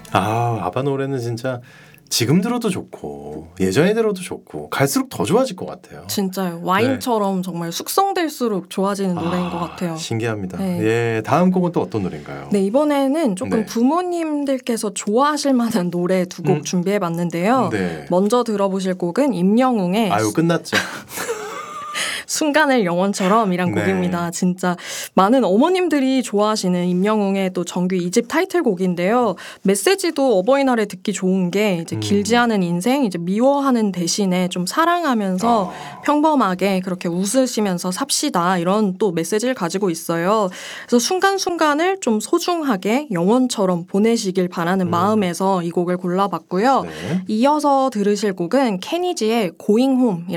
아바 노래는 진짜 지금 들어도 좋고 예전에 들어도 좋고 갈수록 더 좋아질 것 같아요. 진짜요. 와인처럼 정말 숙성될수록 좋아지는 노래인 것 같아요. 신기합니다. 네. 예, 다음 곡은 또 어떤 노래인가요? 네, 이번에는 조금 네. 부모님들께서 좋아하실 만한 노래 두 곡 준비해봤는데요. 네. 먼저 들어보실 곡은 임영웅의 아유 끝났죠. 순간을 영원처럼이란 네. 곡입니다. 진짜 많은 어머님들이 좋아하시는 임영웅의 또 정규 2집 타이틀곡인데요. 메시지도 어버이날에 듣기 좋은 게 이제 길지 않은 인생 이제 미워하는 대신에 좀 사랑하면서 평범하게 그렇게 웃으시면서 삽시다 이런 또 메시지를 가지고 있어요. 그래서 순간순간을 좀 소중하게 영원처럼 보내시길 바라는 마음에서 이 곡을 골라봤고요. 네. 이어서 들으실 곡은 케니지의 Going Home